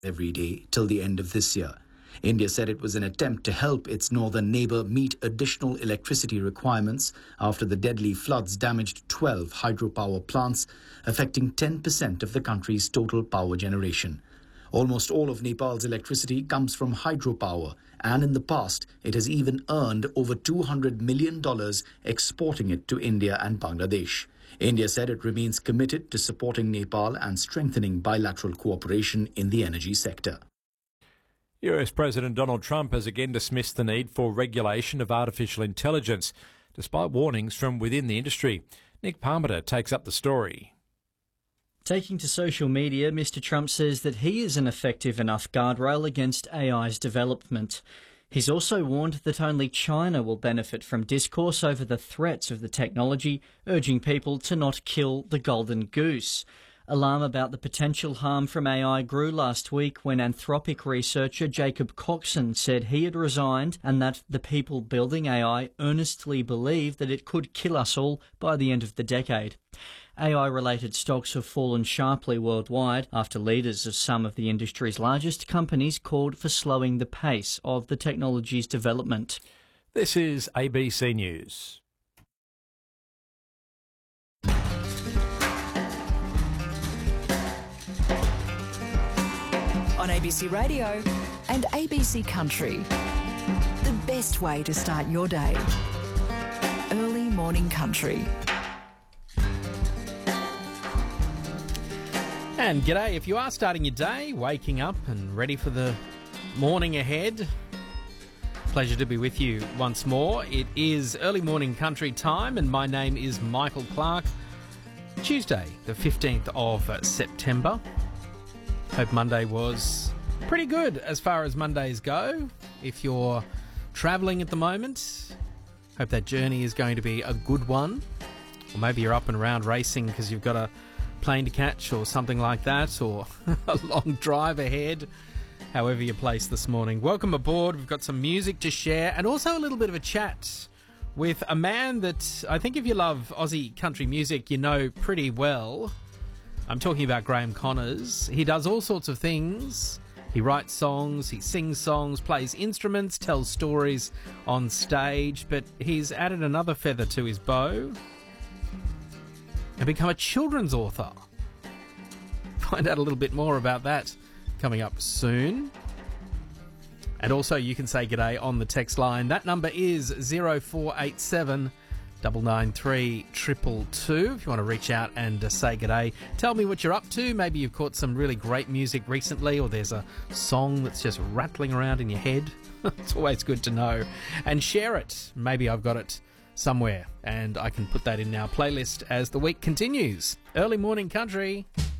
every day till the end of this year. India said it was an attempt to help its northern neighbour meet additional electricity requirements after the deadly floods damaged 12 hydropower plants, affecting 10% of the country's total power generation. Almost all of Nepal's electricity comes from hydropower, and in the past, it has even earned over $200 million exporting it to India and Bangladesh. India said it remains committed to supporting Nepal and strengthening bilateral cooperation in the energy sector. US President Donald Trump has again dismissed the need for regulation of artificial intelligence, despite warnings from within the industry. Nick Parmenter takes up the story. Taking to social media, Mr. Trump says that he is an effective enough guardrail against AI's development. He's also warned that only China will benefit from discourse over the threats of the technology, urging people to not kill the golden goose. Alarm about the potential harm from AI grew last week when Anthropic researcher Jacob Coxon said he had resigned and that the people building AI earnestly believe that it could kill us all by the end of the decade. AI-related stocks have fallen sharply worldwide after leaders of some of the industry's largest companies called for slowing the pace of the technology's development. This is ABC News. On ABC Radio and ABC Country. The best way to start your day. Early morning country. And g'day, if you are starting your day, waking up and ready for the morning ahead, pleasure to be with you once more. It is early morning country time and my name is Michael Clark. Tuesday, the 15th of September. Hope Monday was pretty good as far as Mondays go. If you're travelling at the moment, hope that journey is going to be a good one. Or maybe you're up and around racing because you've got a plane to catch or something like that, or a long drive ahead, however you're placed this morning. Welcome aboard. We've got some music to share and also a little bit of a chat with a man that I think if you love Aussie country music, you know pretty well. I'm talking about Graham Connors. He does all sorts of things. He writes songs, he sings songs, plays instruments, tells stories on stage, but he's added another feather to his bow and become a children's author. Find out a little bit more about that coming up soon. And also you can say g'day on the text line. That number is 0487 993 222 if you want to reach out and say g'day. Tell me what you're up to. Maybe you've caught some really great music recently, or there's a song that's just rattling around in your head. It's always good to know. And share it. Maybe I've got it somewhere and I can put that in our playlist as the week continues. Early morning country.